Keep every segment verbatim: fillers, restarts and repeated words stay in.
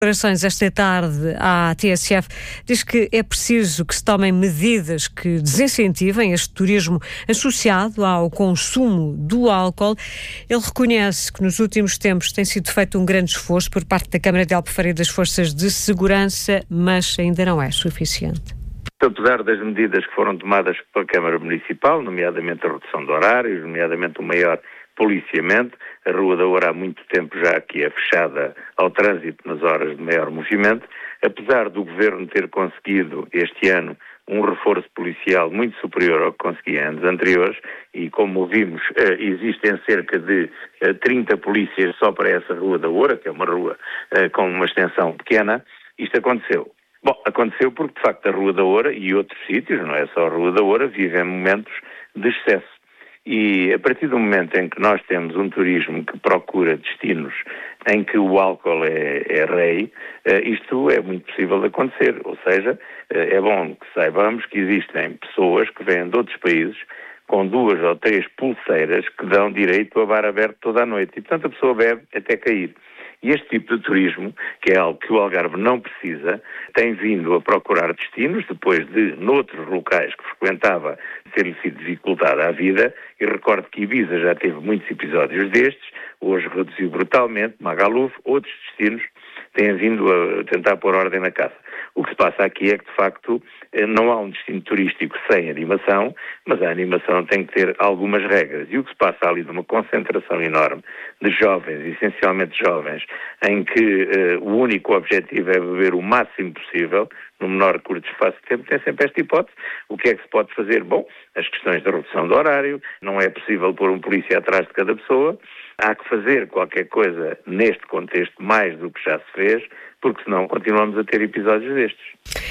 Declarações esta tarde à T S F diz que é preciso que se tomem medidas que desincentivem este turismo associado ao consumo do álcool. Ele reconhece que nos últimos tempos tem sido feito um grande esforço por parte da Câmara de Albufeira e das Forças de Segurança, mas ainda não é suficiente. Apesar das medidas que foram tomadas pela Câmara Municipal, nomeadamente a redução de horários, nomeadamente o maior policiamento, a Rua da Oura há muito tempo já que é fechada ao trânsito nas horas de maior movimento, apesar do Governo ter conseguido este ano um reforço policial muito superior ao que conseguia em anos anteriores, e como vimos, existem cerca de trinta polícias só para essa Rua da Oura, que é uma rua com uma extensão pequena. Isto aconteceu. Bom, aconteceu porque, de facto, a Rua da Oura e outros sítios, não é só a Rua da Oura, vivem momentos de excesso. E a partir do momento em que nós temos um turismo que procura destinos em que o álcool é, é rei, isto é muito possível de acontecer. Ou seja, é bom que saibamos que existem pessoas que vêm de outros países com duas ou três pulseiras que dão direito a bar aberto toda a noite. E, portanto, a pessoa bebe até cair. E este tipo de turismo, que é algo que o Algarve não precisa, tem vindo a procurar destinos, depois de, noutros locais que frequentava, ter-lhe sido dificultada a vida, e recordo que Ibiza já teve muitos episódios destes, hoje reduziu brutalmente, Magaluf, outros destinos têm vindo a tentar pôr ordem na casa. O que se passa aqui é que, de facto, não há um destino turístico sem animação, mas a animação tem que ter algumas regras. E o que se passa ali de uma concentração enorme de jovens, essencialmente jovens, em que uh, o único objetivo é beber o máximo possível, no menor curto espaço de tempo, tem sempre esta hipótese. O que é que se pode fazer? Bom, as questões da redução do horário, não é possível pôr um polícia atrás de cada pessoa, há que fazer qualquer coisa neste contexto mais do que já se fez, porque senão continuamos a ter episódios destes.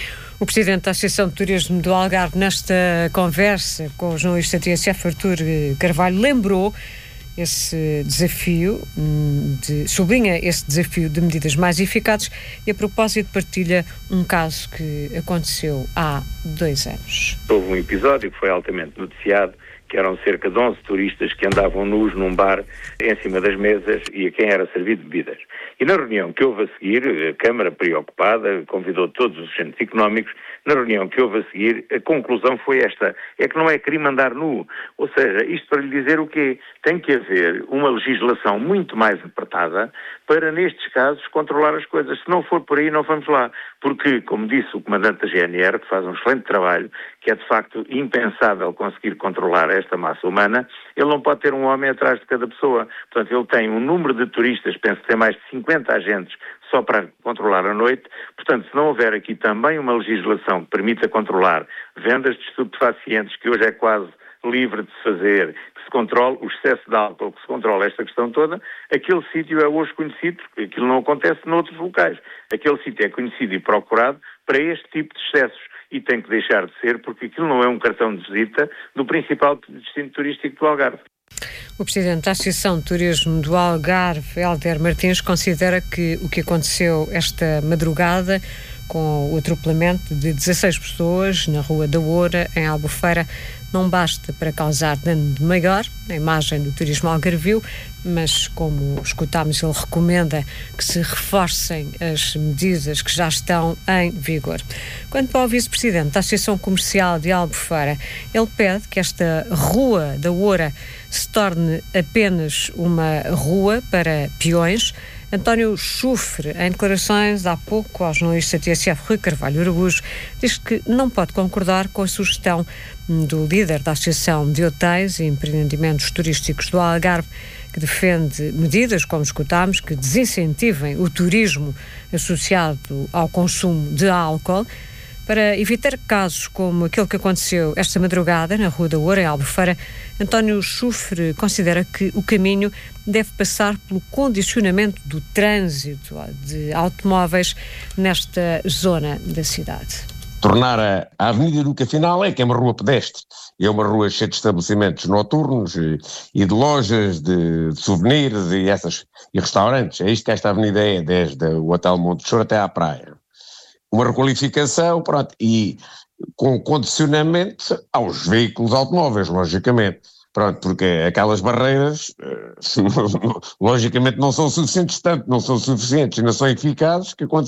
O Presidente da Associação de Turismo do Algarve, nesta conversa com o jornalista T S F, Artur Carvalho, lembrou esse desafio, de, sublinha esse desafio de medidas mais eficazes e, a propósito, partilha um caso que aconteceu há dois anos. Houve um episódio que foi altamente noticiado, que eram cerca de onze turistas que andavam nus num bar em cima das mesas e a quem era servido bebidas. E na reunião que houve a seguir, a Câmara preocupada convidou todos os agentes económicos. Na reunião que houve a seguir, a conclusão foi esta: é que não é crime andar nu. Ou seja, isto para lhe dizer o quê? Tem que haver uma legislação muito mais apertada para, nestes casos, controlar as coisas. Se não for por aí, não vamos lá. Porque, como disse o comandante da G N R, que faz um excelente trabalho, que é de facto impensável conseguir controlar esta massa humana, ele não pode ter um homem atrás de cada pessoa. Portanto, ele tem um número de turistas, penso que tem mais de cinquenta agentes só para controlar a noite. Portanto, se não houver aqui também uma legislação que permita controlar vendas de estupefacientes, que hoje é quase livre de se fazer, que se controle o excesso de álcool, que se controle esta questão toda, aquele sítio é hoje conhecido, porque aquilo não acontece noutros locais. Aquele sítio é conhecido e procurado para este tipo de excessos. E tem que deixar de ser, porque aquilo não é um cartão de visita do principal destino turístico do Algarve. O Presidente da Associação de Turismo do Algarve, Hélder Martins, considera que o que aconteceu esta madrugada com o atropelamento de dezasseis pessoas na Rua da Oura, em Albufeira, não basta para causar dano maior na imagem do turismo algarvio, mas, como escutámos, ele recomenda que se reforcem as medidas que já estão em vigor. Quanto ao Vice-Presidente da Associação Comercial de Albufeira, ele pede que esta Rua da Oura se torne apenas uma rua para peões. António Chufre, em declarações há pouco ao jornalista T S F Rui Carvalho Araújo, diz que não pode concordar com a sugestão do líder da Associação de Hotéis e Empreendimentos Turísticos do Algarve, que defende medidas, como escutámos, que desincentivem o turismo associado ao consumo de álcool, para evitar casos como aquele que aconteceu esta madrugada na Rua da Oura, em Albufeira. António Chufre considera que o caminho deve passar pelo condicionamento do trânsito de automóveis nesta zona da cidade. Tornar a, a Avenida Duque, afinal, é que é uma rua pedestre. É uma rua cheia de estabelecimentos noturnos e, e de lojas de, de souvenirs e, essas, e restaurantes. É isto que esta avenida é, desde o Hotel Monte Choro até à praia. Uma requalificação, pronto, e com condicionamento aos veículos automóveis, logicamente. Pronto, porque aquelas barreiras, logicamente, não são suficientes, tanto não são suficientes e não são eficazes, que quando